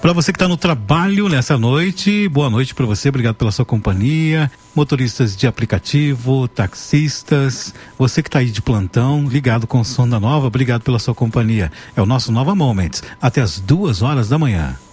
Para você que está no trabalho nessa noite, boa noite para você, obrigado pela sua companhia. Motoristas de aplicativo, taxistas, você que está aí de plantão, ligado com o Som da Nova, obrigado pela sua companhia. É o nosso Nova Moments, até as 2 horas da manhã.